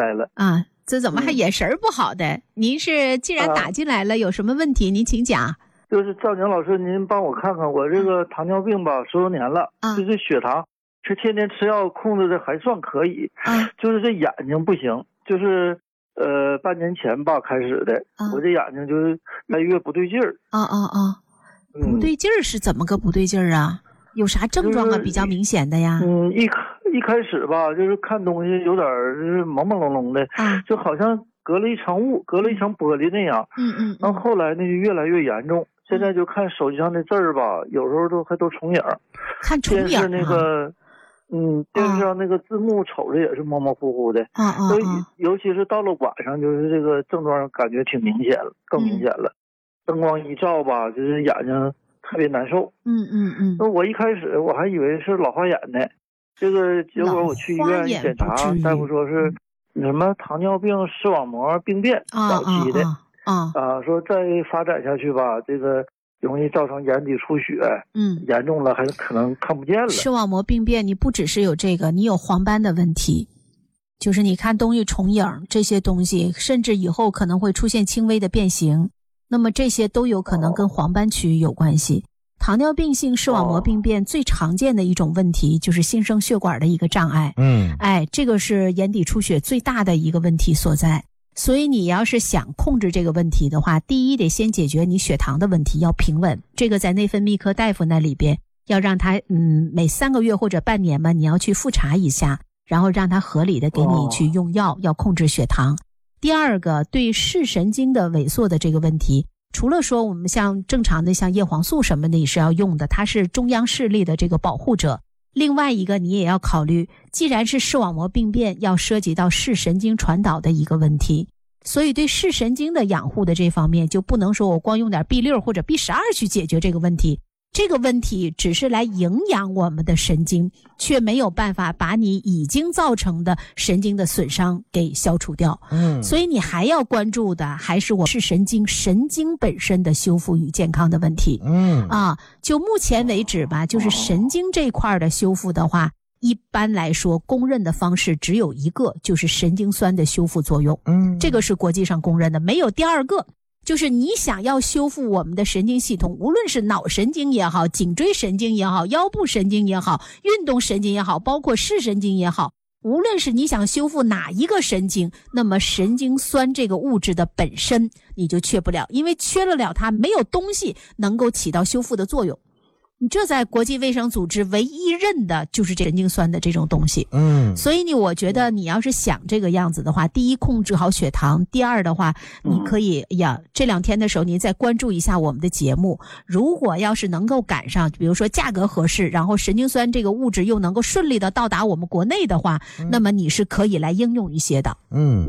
来了啊。这怎么还眼神不好的？您是既然打进来了，有什么问题您请讲。 就是赵宁老师，您帮我看看，我这个糖尿病吧，10多年了，就是血糖是天天吃药控制的还算可以，就是这眼睛不行，就是半年前吧开始的，我这眼睛就是越来越不对劲儿。 不对劲儿是怎么个不对劲儿啊？有啥症状啊？比较明显的呀？ 一开始吧，就是看东西有点就是朦朦胧胧的，就好像隔了一层雾，隔了一层玻璃那样。然后后来呢就越来越严重，现在就看手机上的字儿吧，有时候都重影。 看重影。 电视那个，电视上那个字幕瞅着也是模模糊糊的。所以尤其是到了晚上，就是这个症状感觉挺明显了，更明显了。灯光一照吧，就是眼睛特别难受。那我一开始我还以为是老花眼呢，这个结果我去医院一检查，大夫说是什么糖尿病视网膜病变早期的说再发展下去吧，这个容易造成眼底出血，严重了还可能看不见了。 视网膜病变，你不只是有这个，你有黄斑的问题，就是你看东西重影这些东西，甚至以后可能会出现轻微的变形，那么这些都有可能跟黄斑区有关系。糖尿病性视网膜病变最常见的一种问题就是新生血管的一个障碍。这个是眼底出血最大的一个问题所在。所以你要是想控制这个问题的话，第一得先解决你血糖的问题，要平稳。这个在内分泌科大夫那里边要让他每3个月或者半年吧，你要去复查一下，然后让他合理的给你去用药，要控制血糖。第二个，对视神经的萎缩的这个问题，除了说我们像正常的像叶黄素什么的也是要用的，它是中央视力的这个保护者。另外一个你也要考虑，既然是视网膜病变，要涉及到视神经传导的一个问题，所以对视神经的养护的这方面就不能说我光用点 B6 或者 B12 去解决这个问题。这个问题只是来营养我们的神经，却没有办法把你已经造成的神经的损伤给消除掉。所以你还要关注的还是我视神经本身的修复与健康的问题。就目前为止吧，就是神经这块的修复的话，一般来说公认的方式只有一个，就是神经酸的修复作用。这个是国际上公认的，没有第二个。就是你想要修复我们的神经系统，无论是脑神经也好，颈椎神经也好，腰部神经也好，运动神经也好，包括视神经也好，无论是你想修复哪一个神经，那么神经酸这个物质的本身你就缺不了，因为缺了它没有东西能够起到修复的作用。你这在国际卫生组织唯一认的就是这神经酸的这种东西。所以我觉得你要是想这个样子的话，第一控制好血糖，第二的话你可以这2天的时候您再关注一下我们的节目，如果要是能够赶上，比如说价格合适，然后神经酸这个物质又能够顺利的到达我们国内的话，那么你是可以来应用一些的。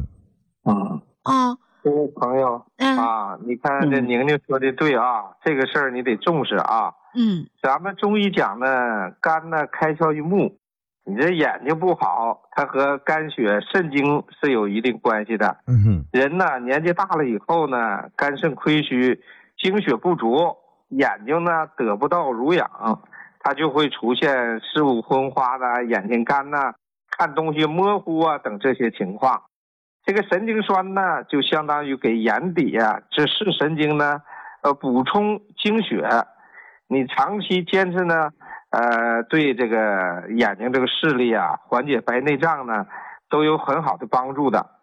这位朋友你看这宁宁说的对这个事儿你得重视咱们中医讲呢，肝呢开窍于目，你这眼睛不好，它和肝血肾精是有一定关系的。人呢年纪大了以后呢，肝肾亏虚，精血不足，眼睛呢得不到濡养，它就会出现视物昏花的、眼睛干看东西模糊等这些情况。这个神经酸呢，就相当于给眼底这视神经呢补充精血。你长期坚持呢对这个眼睛这个视力缓解白内障呢都有很好的帮助的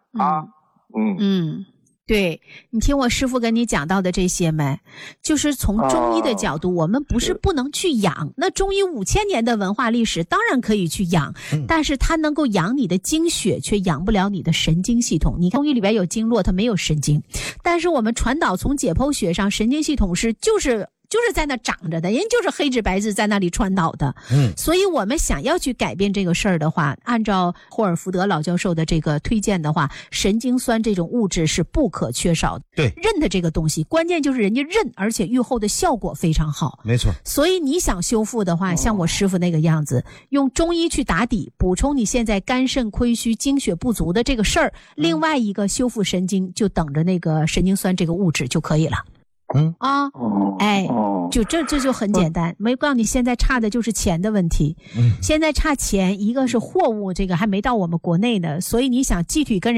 对，你听我师父跟你讲到的这些没，就是从中医的角度我们不是不能去养，那中医5000年的文化历史当然可以去养，但是它能够养你的精血，却养不了你的神经系统。你看中医里边有经络，它没有神经，但是我们传导从解剖学上，神经系统就是在那长着的，人就是黑纸白字在那里传导的。所以我们想要去改变这个事儿的话，按照霍尔福德老教授的这个推荐的话，神经酸这种物质是不可缺少的。 对， 认的这个东西，关键就是人家认，而且愈后的效果非常好。 没错。 所以你想修复的话，像我师傅那个样子，用中医去打底，补充你现在肝肾亏虚、精血不足的这个事儿，另外一个修复神经，就等着那个神经酸这个物质就可以了。就这就很简单。没告诉你现在差的就是钱的问题。现在差钱，一个是货物这个还没到我们国内呢，所以你想具体跟人